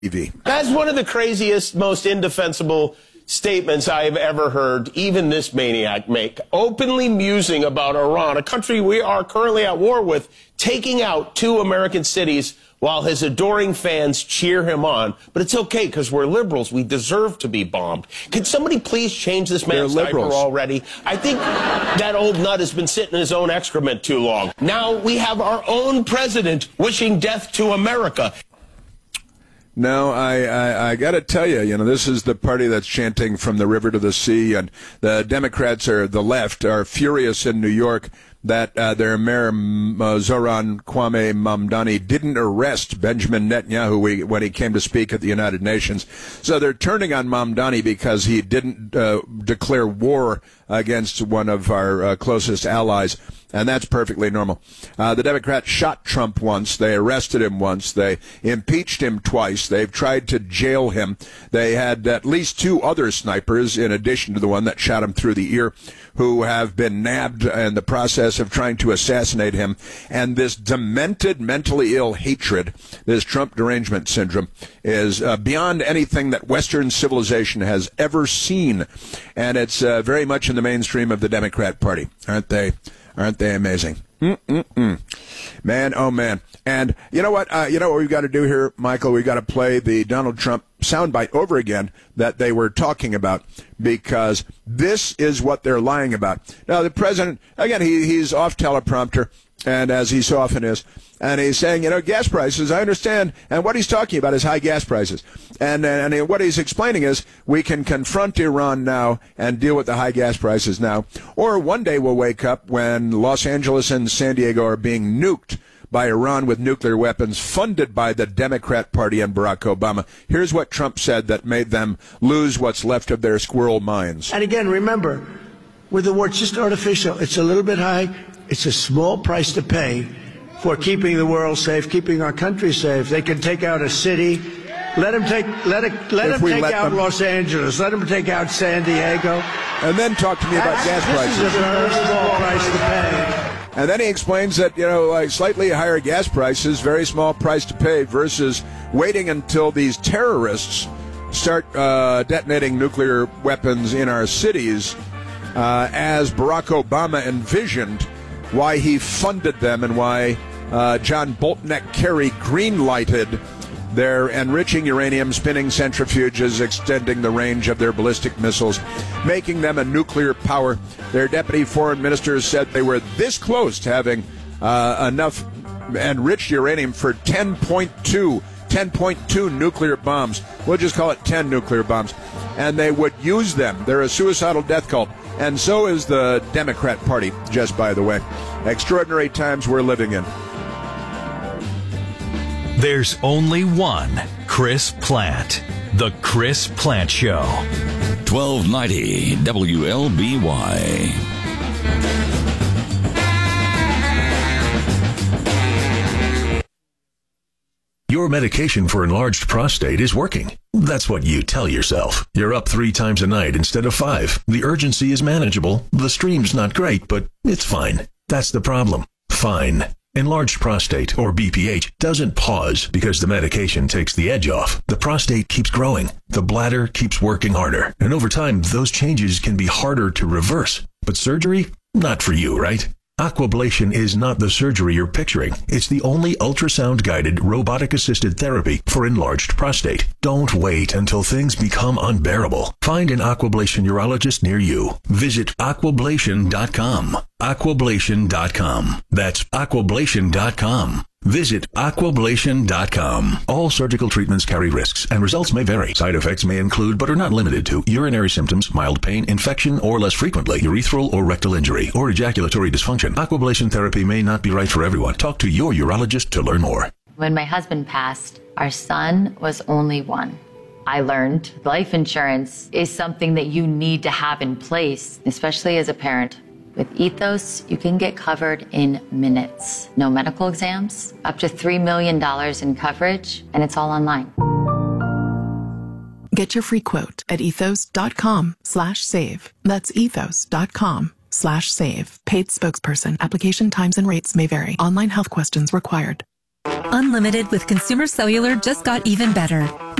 TV. That's one of the craziest, most indefensible statements I've ever heard even this maniac make. Openly musing about Iran, a country we are currently at war with, taking out 2 American cities while his adoring fans cheer him on. But it's okay, because we're liberals. We deserve to be bombed. Could somebody please change this man's diaper already? I think that old nut has been sitting in his own excrement too long. Now we have our own president wishing death to America. No, I got to tell you, this is the party that's chanting from the river to the sea, and the Democrats, or the left, are furious in New York that their mayor, Zoran Kwame Mamdani, didn't arrest Benjamin Netanyahu when he came to speak at the United Nations. So they're turning on Mamdani because he didn't declare war against one of our closest allies. And that's perfectly normal. The Democrats shot Trump once. They arrested him once. They impeached him twice. They've tried to jail him. They had at least 2 other snipers, in addition to the one that shot him through the ear, who have been nabbed in the process of trying to assassinate him. And this demented, mentally ill hatred, this Trump derangement syndrome, is beyond anything that Western civilization has ever seen. And it's very much in the mainstream of the Democrat Party. Aren't they? Aren't they amazing? Man, oh man. And you know what? You know what we've got to do here, Michael? We've got to play the Donald Trump soundbite over again that they were talking about, because this is what they're lying about. Now, the president, again, he's off teleprompter, and as he so often is, and he's saying, gas prices, I understand, and what he's talking about is high gas prices. And what he's explaining is we can confront Iran now and deal with the high gas prices now, or one day we'll wake up when Los Angeles and San Diego are being nuked by Iran with nuclear weapons funded by the Democrat Party and Barack Obama. Here's what Trump said that made them lose what's left of their squirrel minds. And again, remember, with the war, it's just artificial. It's a little bit high. It's a small price to pay for keeping the world safe, keeping our country safe. They can take out a city. Let them take out Los Angeles. Let them take out San Diego. And then talk to me about gas prices. This is a very small price to pay. And then he explains that, like slightly higher gas prices, very small price to pay, versus waiting until these terrorists start detonating nuclear weapons in our cities, as Barack Obama envisioned, why he funded them and why John Boltneck Kerry green-lighted their enriching uranium, spinning centrifuges, extending the range of their ballistic missiles, making them a nuclear power. Their deputy foreign ministers said they were this close to having enough enriched uranium for 10.2 nuclear bombs. We'll just call it 10 nuclear bombs. And they would use them. They're a suicidal death cult. And so is the Democrat Party, just by the way. Extraordinary times we're living in. There's only one Chris Plante. The Chris Plante Show. 1290 WLBY. Your medication for enlarged prostate is working. That's what you tell yourself. You're up 3 times a night instead of 5. The urgency is manageable. The stream's not great, but it's fine. That's the problem. Fine. Enlarged prostate, or BPH, doesn't pause because the medication takes the edge off. The prostate keeps growing. The bladder keeps working harder. And over time, those changes can be harder to reverse. But surgery? Not for you, right? Aquablation is not the surgery you're picturing. It's the only ultrasound-guided, robotic-assisted therapy for enlarged prostate. Don't wait until things become unbearable. Find an Aquablation urologist near you. Visit aquablation.com. Aquablation.com. That's aquablation.com. Visit aquablation.com. All surgical treatments carry risks, and results may vary. Side effects may include, but are not limited to, urinary symptoms, mild pain, infection, or less frequently, urethral or rectal injury, or ejaculatory dysfunction. Aquablation therapy may not be right for everyone. Talk to your urologist to learn more. When my husband passed, our son was only 1. I learned life insurance is something that you need to have in place, especially as a parent. With Ethos, you can get covered in minutes. No medical exams, up to $3 million in coverage, and it's all online. Get your free quote at ethos.com/save. That's ethos.com/save. Paid spokesperson. Application times and rates may vary. Online health questions required. Unlimited with Consumer Cellular just got even better.